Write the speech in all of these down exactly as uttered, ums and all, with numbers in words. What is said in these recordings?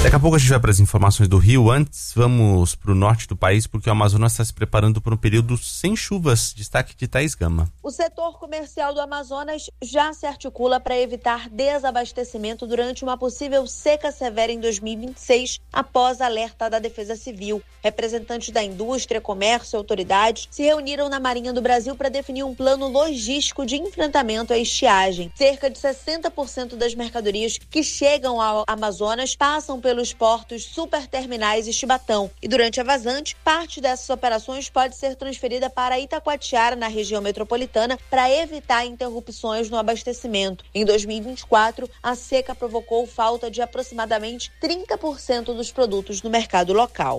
Daqui a pouco a gente vai para as informações do Rio. Antes, vamos para o norte do país, porque o Amazonas está se preparando para um período sem chuvas. Destaque de Thaís Gama. O setor comercial do Amazonas já se articula para evitar desabastecimento durante uma possível seca severa em dois mil e vinte e seis, após alerta da Defesa Civil. Representantes da indústria, comércio e autoridades se reuniram na Marinha do Brasil para definir um plano logístico de enfrentamento à estiagem. Cerca de sessenta por cento das mercadorias que chegam ao Amazonas passam pelos portos superterminais e Chibatão. E durante a vazante, parte dessas operações pode ser transferida para Itacoatiara, na região metropolitana, para evitar interrupções no abastecimento. Em dois mil e vinte e quatro, a seca provocou falta de aproximadamente trinta por cento dos produtos no mercado local.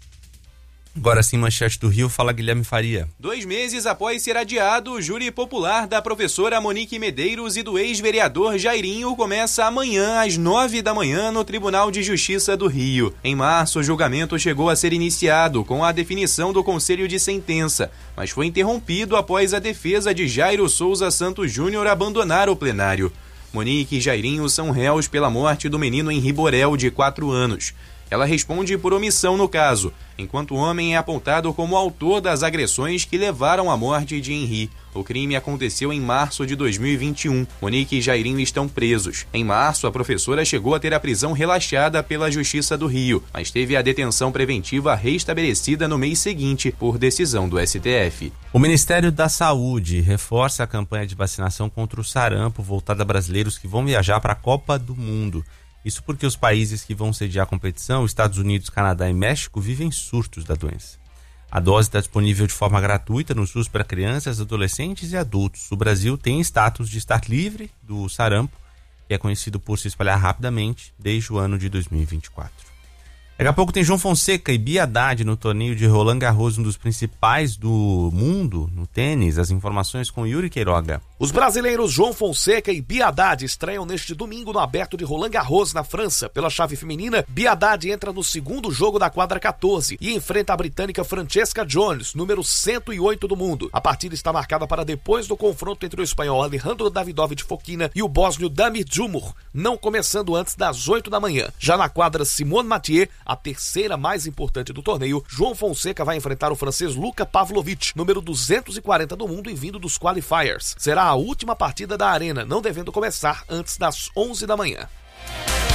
Agora sim, manchete do Rio, fala Guilherme Faria. Dois meses após ser adiado, o júri popular da professora Monique Medeiros e do ex-vereador Jairinho começa amanhã às nove da manhã no Tribunal de Justiça do Rio. Em março, o julgamento chegou a ser iniciado com a definição do conselho de sentença, mas foi interrompido após a defesa de Jairo Souza Santos Júnior abandonar o plenário. Monique e Jairinho são réus pela morte do menino Henri Borel, de quatro anos. Ela responde por omissão no caso, enquanto o homem é apontado como autor das agressões que levaram à morte de Henri. O crime aconteceu em março de dois mil e vinte e um. Monique e Jairinho estão presos. Em março, a professora chegou a ter a prisão relaxada pela Justiça do Rio, mas teve a detenção preventiva restabelecida no mês seguinte por decisão do S T F. O Ministério da Saúde reforça a campanha de vacinação contra o sarampo voltada a brasileiros que vão viajar para a Copa do Mundo. Isso porque os países que vão sediar a competição, Estados Unidos, Canadá e México, vivem surtos da doença. A dose está disponível de forma gratuita no SUS para crianças, adolescentes e adultos. O Brasil tem status de estar livre do sarampo, que é conhecido por se espalhar rapidamente desde o ano de dois mil e vinte e quatro. Daqui a pouco tem João Fonseca e Bia Haddad no torneio de Roland Garros, um dos principais do mundo no tênis. As informações com Yuri Queiroga. Os brasileiros João Fonseca e Bia Haddad estreiam neste domingo no Aberto de Roland Garros, na França. Pela chave feminina, Bia Haddad entra no segundo jogo da quadra catorze e enfrenta a britânica Francesca Jones, número cento e oito do mundo. A partida está marcada para depois do confronto entre o espanhol Alejandro Davidovich Fokina e o bósnio Damir Djumur, não começando antes das oito da manhã. Já na quadra Simone Mathieu, a terceira mais importante do torneio, João Fonseca vai enfrentar o francês Luka Pavlovich, número duzentos e quarenta do mundo e vindo dos qualifiers. Será a última partida da arena, não devendo começar antes das onze da manhã.